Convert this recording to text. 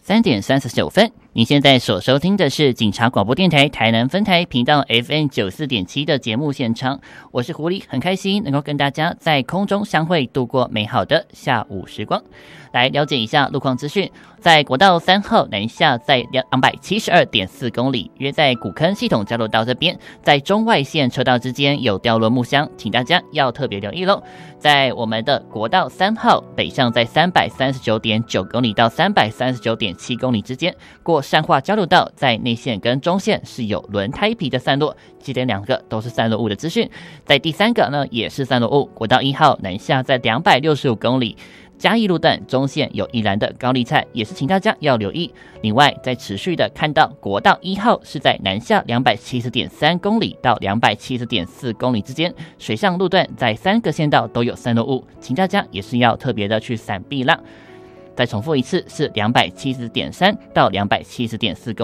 3:39，您现在所收听的是警察广播电台台南分台频道 FM94.7 的节目现场，我是狐狸，很开心能够跟大家在空中相会，度过美好的下午时光。来了解一下路况资讯，在国道3号南下在 272.4 公里，约在古坑系统交流道这边，在中外线车道之间有掉落木箱，请大家要特别留意咯。在我们的国道3号北向在 339.9 公里到 339.7 公里之间，过善化交流道，在内线跟中线是有轮胎皮的散落，记得两个都是散落物的资讯。在第三个呢也是散落物，国道1号南下在265公里，嘉义路段中线有宜兰的高丽菜，也是请大家要留意。另外在持续的看到国道1号是在南下 270.3 公里到 270.4 公里之间，水上路段在3个线道都有散落物，请大家也是要特别的去闪避啦。再重复一次，是 270.3 到 270.4 公里。